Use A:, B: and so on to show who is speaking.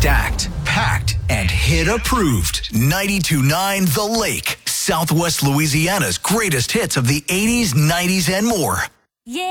A: Stacked, packed, and hit approved. 92.9 The Lake, Southwest Louisiana's greatest hits of the 80s, 90s, and more.